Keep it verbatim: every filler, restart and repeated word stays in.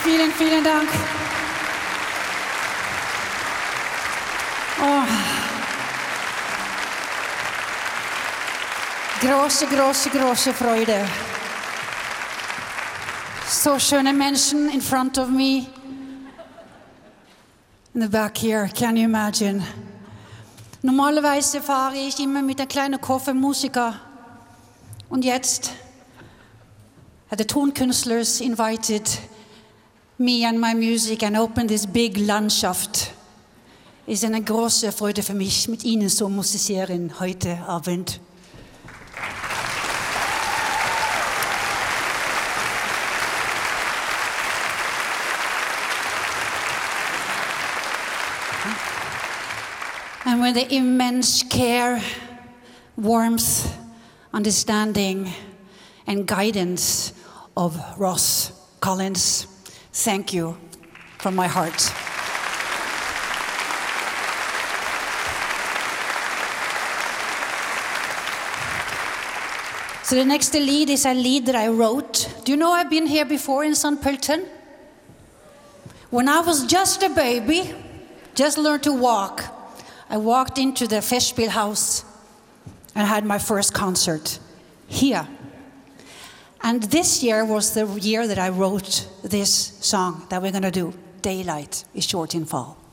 Vielen, vielen Dank. Oh. Große, große, große Freude. So schöne Menschen in front of me. In the back here, can you imagine? Normalerweise fahre ich immer mit einem kleinen Koffer Musiker. Und jetzt had the Tonkünstlers invited me and my music and opened this big Landschaft. Es ist eine große Freude für mich, mit Ihnen zu musizieren heute Abend. And with the immense care, warmth, understanding, and guidance of Ross Collins, thank you from my heart. So the next lead is a lead that I wrote. Do you know I've been here before in Saint Pölten? When I was just a baby, just learned to walk, I walked into the Festspielhaus and had my first concert here. And this year was the year that I wrote this song that we're going to do, Daylight is Short in Fall.